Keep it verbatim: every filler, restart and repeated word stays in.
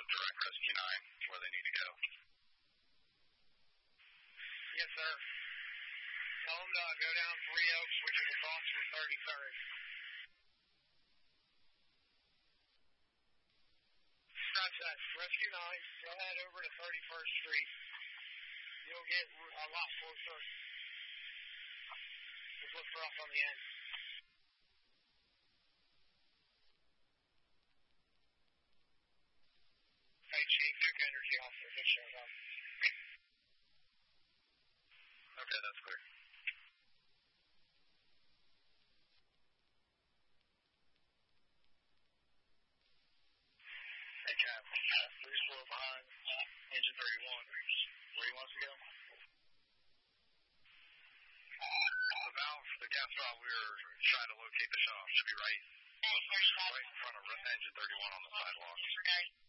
direct Rescue nine where they need to go. Yes, sir. Tell them to go down Three Oaks, which is across from thirty-third. Scratch that. Rescue nine, go ahead over to thirty-first Street. You'll get a lot closer. Just look for us on the end. Hey, Chief, Duke Energy Officer, just showed up. Okay, that's clear. Hey, Cap, please pull up behind engine thirty-one. Where do you want us to go? The valve, the gas valve, we were trying to locate the shop. Should be right, right in front of engine thirty-one on the sidewalk.